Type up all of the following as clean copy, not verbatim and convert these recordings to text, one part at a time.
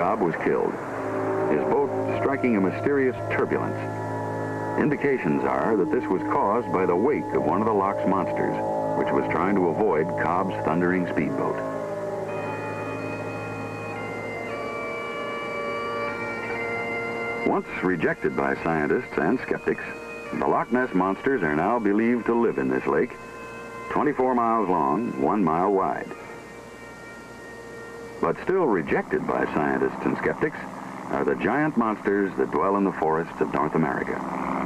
Cobb was killed, his boat striking a mysterious turbulence. Indications are that this was caused by the wake of one of the loch's monsters, which was trying to avoid Cobb's thundering speedboat. Once rejected by scientists and skeptics, the Loch Ness monsters are now believed to live in this lake, 24 miles long, 1 mile wide. But still rejected by scientists and skeptics are the giant monsters that dwell in the forests of North America.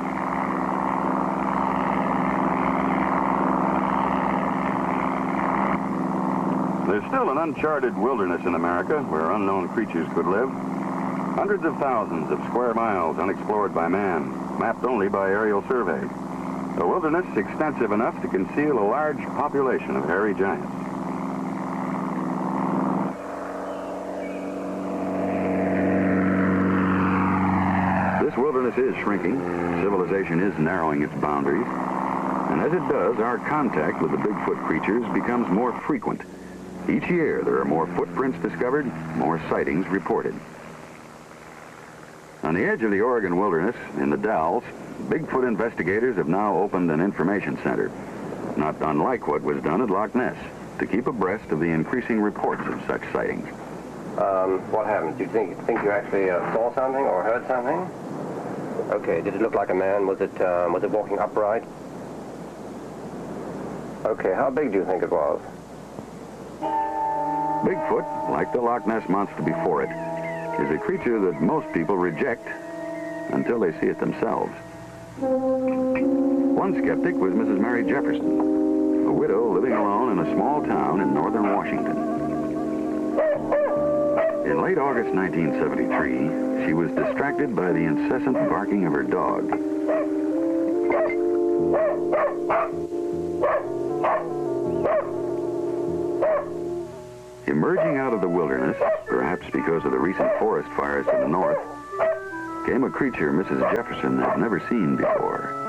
There's still an uncharted wilderness in America where unknown creatures could live. Hundreds of thousands of square miles unexplored by man, mapped only by aerial survey. A wilderness extensive enough to conceal a large population of hairy giants. This wilderness is shrinking. Civilization is narrowing its boundaries. And as it does, our contact with the Bigfoot creatures becomes more frequent. Each year, there are more footprints discovered, more sightings reported. On the edge of the Oregon wilderness, in the Dalles, Bigfoot investigators have now opened an information center, not unlike what was done at Loch Ness, to keep abreast of the increasing reports of such sightings. What happened? Do you think you actually saw something or heard something? Okay, did it look like a man? Was it walking upright? Okay, how big do you think it was? Bigfoot, like the Loch Ness monster before it, is a creature that most people reject until they see it themselves. One skeptic was Mrs. Mary Jefferson, a widow living alone in a small town in northern Washington. In late August 1973, she was distracted by the incessant barking of her dog. Emerging out of the wilderness, perhaps because of the recent forest fires to the north, came a creature Mrs. Jefferson had never seen before.